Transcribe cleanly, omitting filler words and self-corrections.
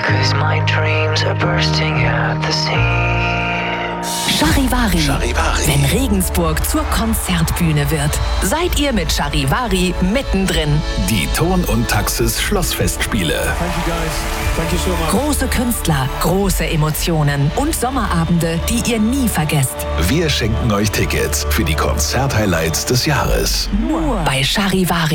'cause my dreams are bursting at the seams. Charivari. Charivari. Wenn Regensburg zur Konzertbühne wird, seid ihr mit Charivari mittendrin. Die Ton und Taxis Schlossfestspiele. Große Künstler, große Emotionen und Sommerabende, die ihr nie vergesst. Wir schenken euch Tickets für die Konzerthighlights des Jahres. Nur bei Charivari.